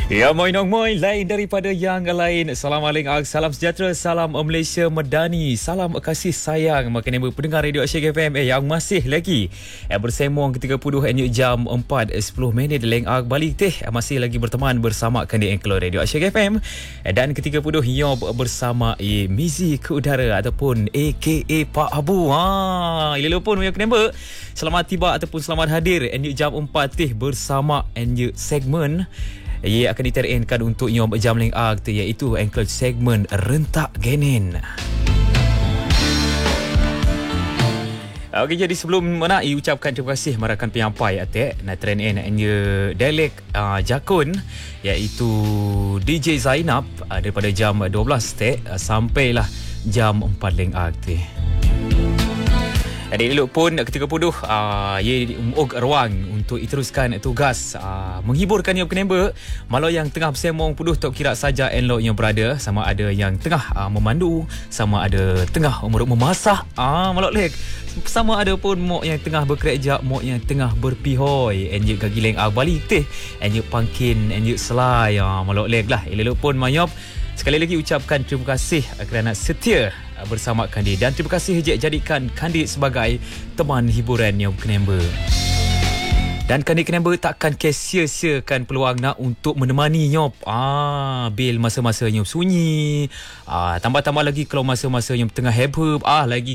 Ya, moi nong moi, lain daripada yang lain. Assalamualaikum, salam sejahtera, salam Malaysia Medani, salam kasih sayang makan pendengar Radio Asyik FM yang masih lagi bersemong ke-30 jam 4:10 leng balik teh masih lagi berteman bersama kan di Engklo Radio Asyik FM dan ke-30 yob bersama Mizi ke udara ataupun AKA Pak Abu. Ililo pun yang kenapa selamat tiba ataupun selamat hadir jam 4 teh bersama segmen ia akan ditereinkan untuk nyom jam leng tu iaitu engkau segmen rentak genin. Okey, jadi sebelum mana ucapkan terima kasih marakan penyampai atek na trend nya dialek Jakun iaitu DJ Zainab daripada jam 12 tek sampailah jam 4 leng tu. Adik elok pun ke-30 ia ruang untuk diteruskan tugas menghiburkan yang penembak malau yang tengah bersemong penuh tak kira saja elok yang berada sama ada yang tengah memandu sama ada tengah memasak malau lek sama ada pun mok yang tengah bekerja mok yang tengah berpihoi enje gagileng balik teh enje pangkin enje selai malau lek lah elok pun mayop. Sekali lagi ucapkan terima kasih kerana setia bersama Kandi dan terima kasih jadikan Kandi sebagai teman hiburan yang kenemba. Dan Kandi kenemba takkan sia-siakan peluang nak untuk menemani nyop bil masa-masa nyop sunyi. Tambah-tambah lagi kalau masa-masa nyop tengah heboh lagi